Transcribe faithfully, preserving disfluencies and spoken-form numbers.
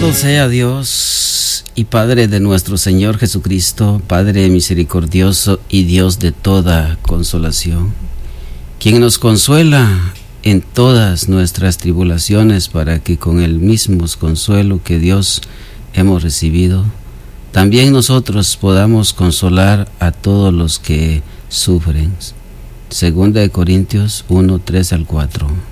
Alabado sea Dios y Padre de nuestro Señor Jesucristo, Padre misericordioso y Dios de toda consolación, quien nos consuela en todas nuestras tribulaciones para que con el mismo consuelo que Dios hemos recibido, también nosotros podamos consolar a todos los que sufren. Segunda de Corintios uno, tres al cuatro.